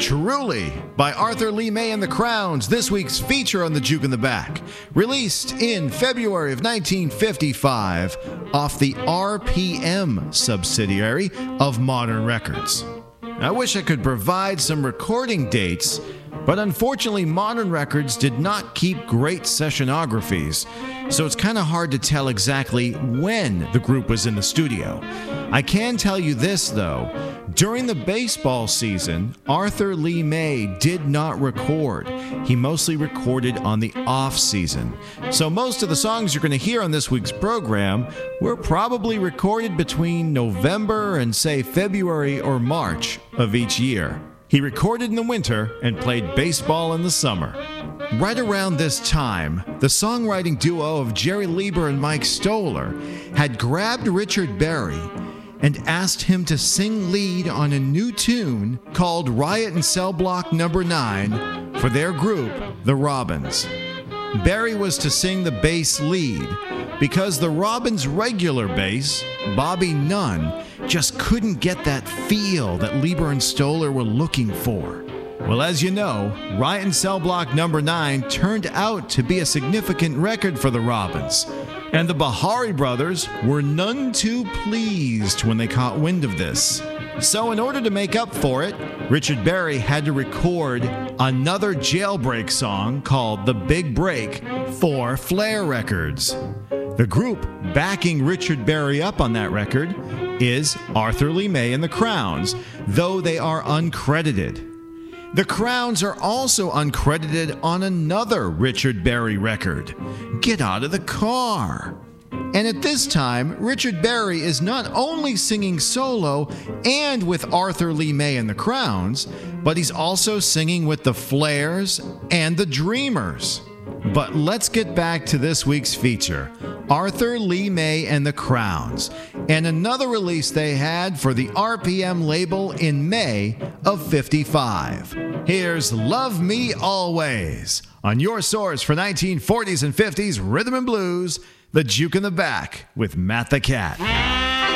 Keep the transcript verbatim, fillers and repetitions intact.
Truly by Arthur Lee May and the Crowns, this week's feature on the Juke in the Back. Released in February of nineteen fifty-five off the R P M subsidiary of Modern Records. I wish I could provide some recording dates, but unfortunately Modern Records did not keep great sessionographies, so it's kind of hard to tell exactly when the group was in the studio. I can tell you this though, during the baseball season, Arthur Lee May did not record. He mostly recorded on the off season. So most of the songs you're going to hear on this week's program were probably recorded between November and say February or March of each year. He recorded in the winter and played baseball in the summer. Right around this time, the songwriting duo of Jerry Leiber and Mike Stoller had grabbed Richard Berry and asked him to sing lead on a new tune called Riot in Cell Block Number nine for their group, the Robins. Berry was to sing the bass lead because the Robins' regular bass, Bobby Nunn, just couldn't get that feel that Leiber and Stoller were looking for. Well, as you know, Riot in Cell Block Number nine turned out to be a significant record for the Robins, and the Bahari brothers were none too pleased when they caught wind of this. So in order to make up for it, Richard Berry had to record another Jailbreak song called The Big Break for Flair Records. The group backing Richard Berry up on that record is Arthur Lee May and the Crowns, though they are uncredited. The Crowns are also uncredited on another Richard Berry record, Get Out of the Car. And at this time, Richard Berry is not only singing solo and with Arthur Lee May and the Crowns, but he's also singing with the Flairs and the Dreamers. But let's get back to this week's feature, Arthur Lee May and the Crowns, and another release they had for the R P M label in May of fifty-five. Here's Love Me Always on your source for nineteen forties and fifties rhythm and blues, the Juke in the Back with Matt the Cat.